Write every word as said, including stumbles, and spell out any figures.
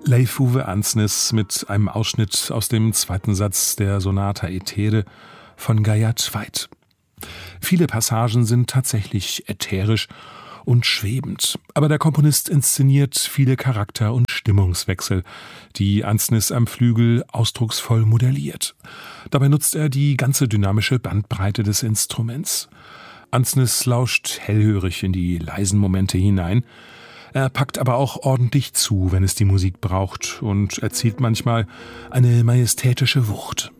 Leif Uwe Andsnes mit einem Ausschnitt aus dem zweiten Satz der Sonata Äthere von Gayat Zweit. Viele Passagen sind tatsächlich ätherisch und schwebend, aber der Komponist inszeniert viele Charakter- und Stimmungswechsel, die Andsnes am Flügel ausdrucksvoll modelliert. Dabei nutzt er die ganze dynamische Bandbreite des Instruments. Andsnes lauscht hellhörig in die leisen Momente hinein. Er packt aber auch ordentlich zu, wenn es die Musik braucht, und erzielt manchmal eine majestätische Wucht.